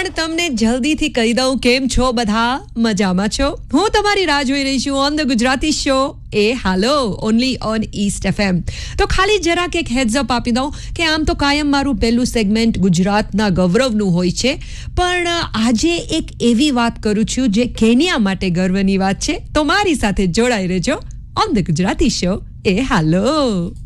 પણ તમને જલ્દીથી કહી દઉં કેમ છો બધા મજામાં છો હું તમારી રાહ જોઈ રહી છું on the Gujarati show A hello only on East FM તો ખાલી જરાક એક હેડ્સ અપ આપી દઉં કે આમ તો કાયમ મારું પહેલું સેગમેન્ટ ગુજરાતના ગૌરવનું હોય છે પણ આજે એક એવી વાત કરું છું જે કેન્યા માટે ગર્વની વાત છે તો મારી સાથે જોડાઈ રહેજો on the Gujarati show A hello